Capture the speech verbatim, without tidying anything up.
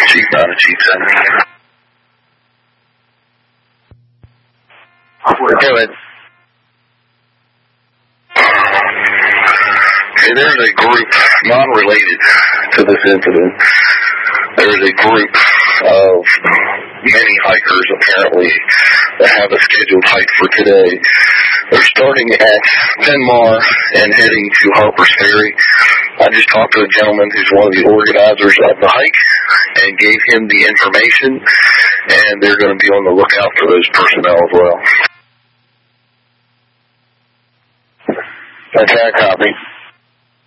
Chief nine and Chief seven. Go ahead. Okay, there's a group, non-related to this incident, there's a group of many hikers, apparently, that have a scheduled hike for today. They're starting at Penmar and heading to Harper's Ferry. I just talked to a gentleman who's one of the organizers of the hike and gave him the information, and they're going to be on the lookout for those personnel as well. That's our copy.